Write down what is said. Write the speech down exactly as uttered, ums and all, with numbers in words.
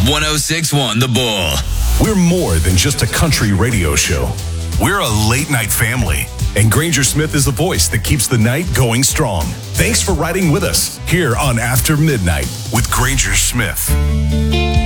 one oh six point one The Bull. We're more than just a country radio show. We're a late night family. And Granger Smith is the voice that keeps the night going strong. Thanks for riding with us here on After Midnight with Granger Smith.